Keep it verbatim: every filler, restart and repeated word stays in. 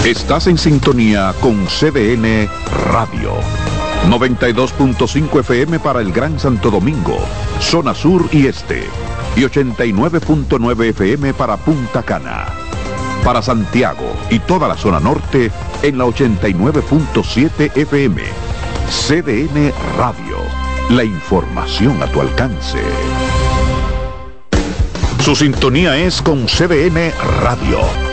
Estás en sintonía con C D N Radio. noventa y dos punto cinco F M para el Gran Santo Domingo, zona sur y este. Y ochenta y nueve punto nueve F M para Punta Cana. Para Santiago y toda la zona norte en la ochenta y nueve punto siete F M. C D N Radio. La información a tu alcance. Su sintonía es con C D N Radio.